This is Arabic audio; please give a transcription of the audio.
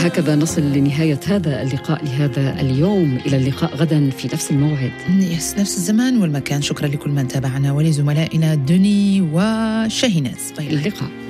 هكذا نصل لنهاية هذا اللقاء لهذا اليوم. إلى اللقاء غدا في نفس الموعد، نفس الزمان والمكان. شكرا لكل من تابعنا ولزملائنا دني وشاهيناز. اللقاء.